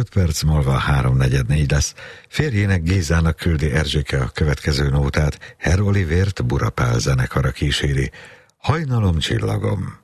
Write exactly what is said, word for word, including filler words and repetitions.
öt perc múlva háromnegyed négy lesz. Férjének, Gézának küldi Erzsike a következő nótát, Herr Olivért Burapál zenekara kíséri. Hajnalom csillagom.